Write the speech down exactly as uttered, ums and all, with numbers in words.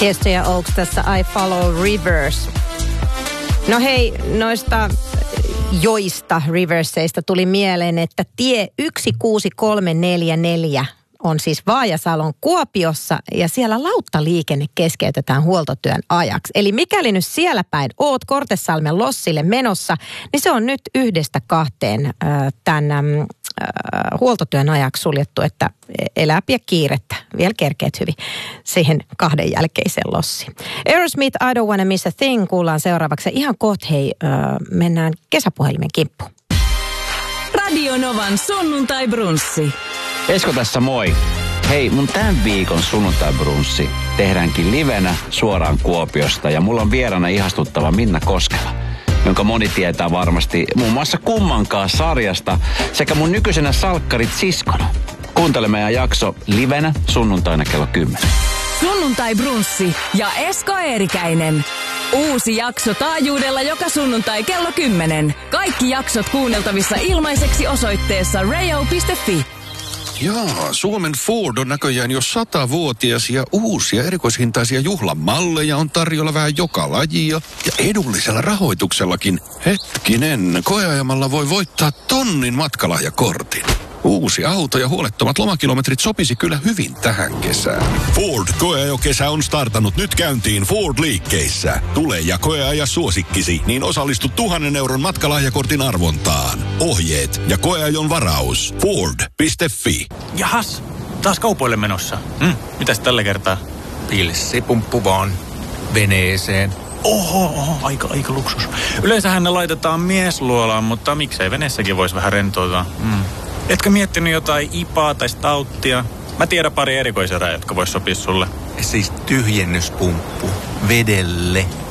Tiesto ja Oaks tässä I Follow Rivers. No hei, noista joista, Riverseista tuli mieleen, että tie yksi kuusi kolme neljä neljä on siis Vaajasalon Kuopiossa ja siellä lauttaliikenne keskeytetään huoltotyön ajaksi. Eli mikäli nyt siellä päin oot Kortesalmen lossille menossa, niin se on nyt yhdestä kahteen äh, tämän äh, huoltotyön ajaksi suljettu, että elää pidä kiirettä. Vielä kerkeet hyvin siihen kahden jälkeiseen lossiin. Aerosmith, I Don't Wanna Miss a Thing kuullaan seuraavaksi. Ihan kohta hei, äh, mennään kesäpuhelimen kimppuun. Radio Novan sunnuntai-brunssi. Esko tässä moi. Hei, mun tämän viikon sunnuntai-brunssi tehdäänkin livenä suoraan Kuopiosta ja mulla on vieraana ihastuttava Minna Koskela, jonka moni tietää varmasti muun muassa Kummankaan sarjasta sekä mun nykyisenä salkkarit siskona. Kuuntele meidän jakso livenä sunnuntaina kello kymmenen. Sunnuntai-brunssi ja Esko Eerikäinen. Uusi jakso taajuudella joka sunnuntai kello kymmenen. Kaikki jaksot kuunneltavissa ilmaiseksi osoitteessa rayo piste fi. Jaa, Suomen Ford on näköjään jo satavuotias ja uusia erikoishintaisia juhlamalleja on tarjolla vähän joka lajia. Ja edullisella rahoituksellakin. Hetkinen, koeajamalla voi voittaa tonnin matkalahjakortin. Uusi auto ja huolettomat lomakilometrit sopisi kyllä hyvin tähän kesään. Ford koeajokesä on startannut nyt käyntiin Ford-liikkeissä. Tule ja koeaja suosikkisi, niin osallistu tuhannen euron matkalahjakortin arvontaan. Ohjeet ja koeajon varaus. Ford piste fi. Jahas, taas kaupoille menossa. Mm, mitäs tällä kertaa? Pilssipumppu vaan veneeseen. Oho, oho, aika, aika luksus. Yleensähän ne laitetaan miesluolaan, mutta miksei veneessäkin voisi vähän rentoutua. Mm. Etkö miettinyt jotain ipaa tai stauttia? Mä tiedän pari erikoiserää, jotka vois sopia sulle. Siis tyhjennyspumppu vedelle.